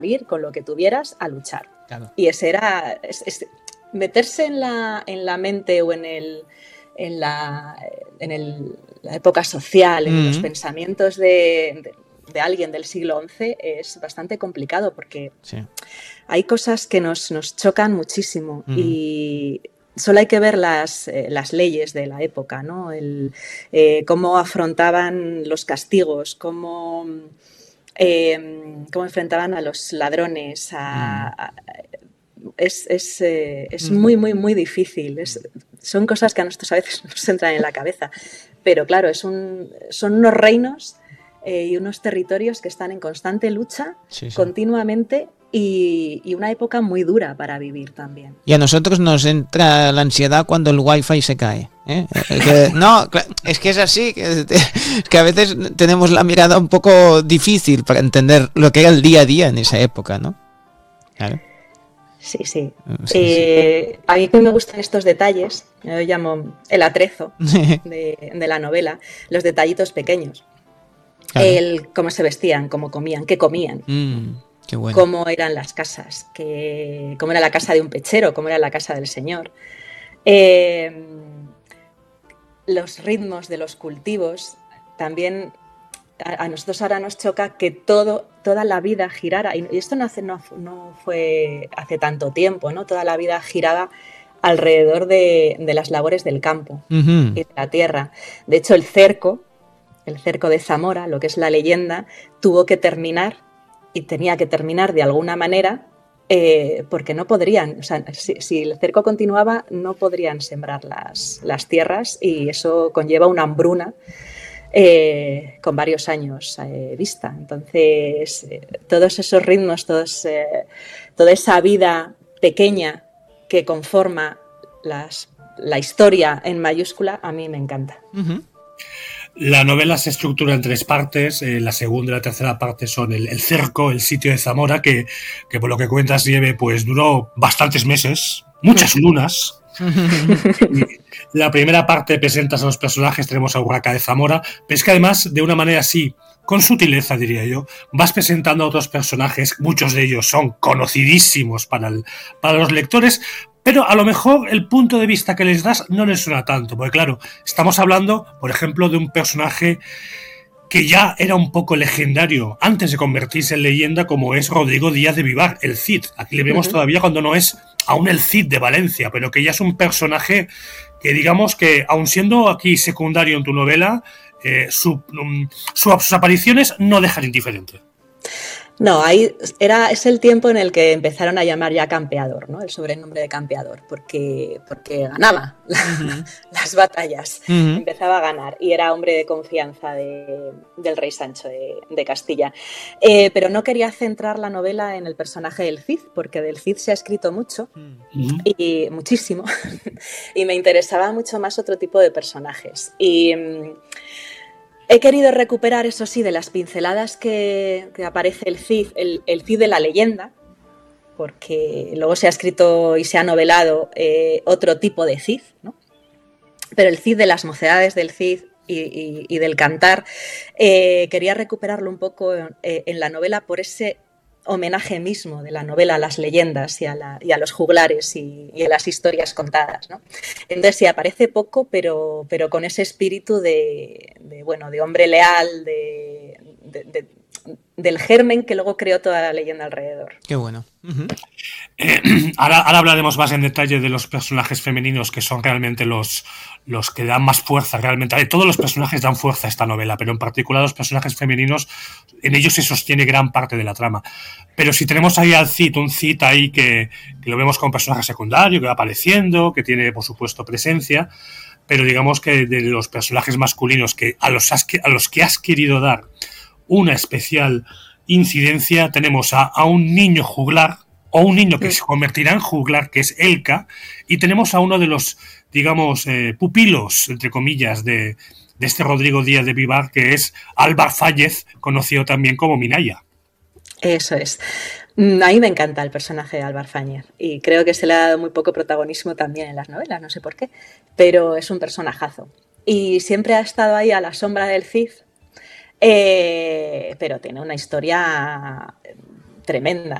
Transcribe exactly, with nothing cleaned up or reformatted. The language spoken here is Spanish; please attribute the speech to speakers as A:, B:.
A: salir con lo que tuvieras a luchar.
B: Claro.
A: Y ese era... Es, es, meterse en la, en la mente o en el... en la, en el, la época social, en mm. los pensamientos de, de, de alguien del siglo once es bastante complicado porque sí. hay cosas que nos, nos chocan muchísimo mm. y solo hay que ver las, eh, las leyes de la época, ¿no? El, eh, cómo afrontaban los castigos, cómo, eh, cómo enfrentaban a los ladrones, a, a Es, es, eh, es muy, muy, muy difícil. Es, son cosas que a nosotros a veces nos entran en la cabeza. Pero claro, es un, son unos reinos eh, y unos territorios que están en constante lucha, sí, sí. continuamente, y, y una época muy dura para vivir también.
B: Y a nosotros nos entra la ansiedad cuando el wifi se cae. ¿eh? que, no, es que es así, que, que a veces tenemos la mirada un poco difícil para entender lo que era el día a día en esa época, ¿no? Claro.
A: Sí, sí. sí, eh, sí. A mí que me gustan estos detalles, yo lo llamo el atrezo de, de la novela, los detallitos pequeños. Claro. El cómo se vestían, cómo comían, qué comían,
B: mm, qué bueno.
A: Cómo eran las casas, que, cómo era la casa de un pechero, cómo era la casa del señor. Eh, los ritmos de los cultivos también. A nosotros ahora nos choca que todo, toda la vida girara, y esto no, hace, no, no fue hace tanto tiempo, ¿no? Toda la vida giraba alrededor de, de las labores del campo uh-huh. y de la tierra. De hecho, el cerco, el cerco de Zamora, lo que es la leyenda, tuvo que terminar, y tenía que terminar de alguna manera, eh, porque no podrían, o sea, si, si el cerco continuaba, no podrían sembrar las, las tierras, y eso conlleva una hambruna Eh, con varios años eh, vista. Entonces, eh, todos esos ritmos, todos, eh, toda esa vida pequeña que conforma las, la historia en mayúscula, a mí me encanta.
C: Uh-huh. La novela se estructura en tres partes. Eh, la segunda y la tercera parte son el, el cerco, el sitio de Zamora, que, que por lo que cuentas, Nieve, pues duró bastantes meses, muchas lunas. La primera parte presentas a los personajes, tenemos a Urraca de Zamora, pero es que además, de una manera así, con sutileza diría yo, vas presentando a otros personajes, muchos de ellos son conocidísimos para, el, para los lectores, pero a lo mejor el punto de vista que les das no les suena tanto, porque claro, estamos hablando, por ejemplo, de un personaje que ya era un poco legendario antes de convertirse en leyenda, como es Rodrigo Díaz de Vivar, el Cid. Aquí le vemos uh-huh. todavía cuando no es aún el Cid de Valencia, pero que ya es un personaje que digamos que, aun siendo aquí secundario en tu novela, eh, su, um, su, sus apariciones no dejan indiferente.
A: No, ahí era, es el tiempo en el que empezaron a llamar ya campeador, ¿no? El sobrenombre de campeador, porque, porque ganaba uh-huh. las batallas, uh-huh. empezaba a ganar y era hombre de confianza de, del rey Sancho de, de Castilla. Eh, pero no quería centrar la novela en el personaje del Cid, porque del Cid se ha escrito mucho, uh-huh. y muchísimo, y me interesaba mucho más otro tipo de personajes. Y he querido recuperar, eso sí, de las pinceladas que, que aparece el Cid, el, el Cid de la leyenda, porque luego se ha escrito y se ha novelado eh, otro tipo de Cid, ¿no? Pero el Cid de las mocedades del Cid y, y, y del cantar, eh, quería recuperarlo un poco eh, en la novela por ese homenaje mismo de la novela a las leyendas y a, la, y a los juglares y, y a las historias contadas, ¿no? Entonces sí, aparece poco, pero, pero con ese espíritu de, de, bueno, de hombre leal, de, de, de, del germen que luego creó toda la leyenda alrededor.
B: Qué bueno. Uh-huh.
C: Eh, ahora, ahora hablaremos más en detalle de los personajes femeninos, que son realmente los, los que dan más fuerza. Realmente todos los personajes dan fuerza a esta novela, pero en particular los personajes femeninos, en ellos se sostiene gran parte de la trama. Pero si tenemos ahí al Cid, un Cid ahí que, que lo vemos como personaje secundario, que va apareciendo, que tiene por supuesto presencia, pero digamos que de los personajes masculinos que a los, has, a los que has querido dar una especial incidencia, tenemos a, a un niño juglar, o un niño que sí. se convertirá en juglar, que es Elka, y tenemos a uno de los, digamos, eh, pupilos, entre comillas, de, de este Rodrigo Díaz de Vivar, que es Álvar Fállez, conocido también como Minaya.
A: Eso es. A mí me encanta el personaje de Álvar Fáñez y creo que se le ha dado muy poco protagonismo también en las novelas, no sé por qué, pero es un personajazo. Y siempre ha estado ahí a la sombra del Cid, eh, pero tiene una historia tremenda.